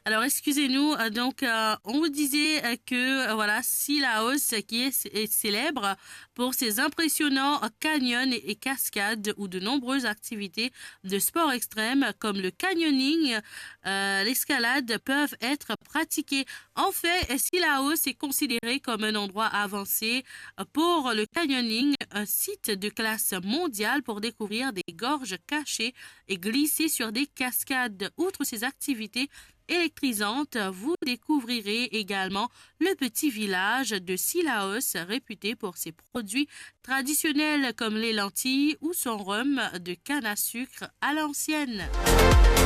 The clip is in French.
Alors, excusez-nous, on vous disait que voilà, Sillaos, qui est célèbre pour ses impressionnants canyons et cascades ou de nombreuses activités de sport extrême comme le canyoning, l'escalade peuvent être pratiquées. En fait, Sillaos est considéré comme un endroit avancé pour le canyoning, un site de classe mondiale pour découvrir des gorges cachées et glisser sur des cascades. Outre ces activités électrisante, vous découvrirez également le petit village de Sillaos, réputé pour ses produits traditionnels comme les lentilles ou son rhum de canne à sucre à l'ancienne.